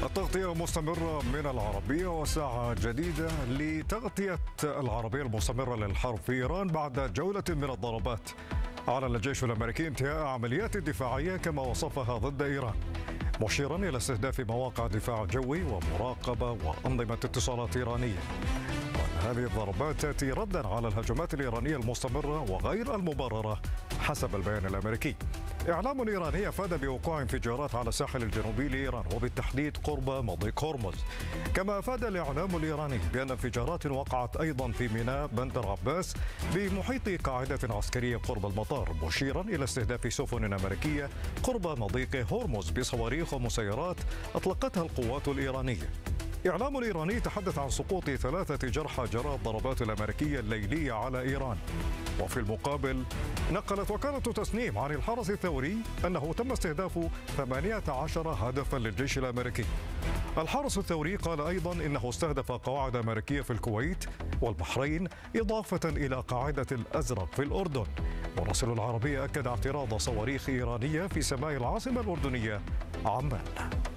التغطية مستمرة من العربية وساعة جديدة لتغطية العربية المستمرة للحرب في إيران بعد جولة من الضربات. أعلن الجيش الأمريكي انتهاء عمليات دفاعية كما وصفها ضد إيران، مشيرا إلى استهداف مواقع دفاع جوي ومراقبة وأنظمة اتصالات إيرانية. هذه الضربات تأتي ردا على الهجمات الإيرانية المستمرة وغير المبررة حسب البيان الأمريكي. إعلام إيراني أفاد بوقوع انفجارات على الساحل الجنوبي لإيران وبالتحديد قرب مضيق هرمز. كما أفاد الإعلام الإيراني بأن انفجارات وقعت أيضا في ميناء بندر عباس بمحيط قاعدة عسكرية قرب المطار، مشيرا إلى استهداف سفن أمريكية قرب مضيق هرمز بصواريخ ومسيرات أطلقتها القوات الإيرانية. إعلام إيراني تحدث عن سقوط 3 جرحى جراء الضربات الأمريكية الليلية على إيران. وفي المقابل نقلت وكالة تسنيم عن الحرس الثوري أنه تم استهداف 18 هدفا للجيش الأمريكي. الحرس الثوري قال أيضا إنه استهدف قواعد أمريكية في الكويت والبحرين إضافة إلى قاعدة الأزرق في الأردن. مراسل العربية أكد اعتراض صواريخ إيرانية في سماء العاصمة الأردنية عمان.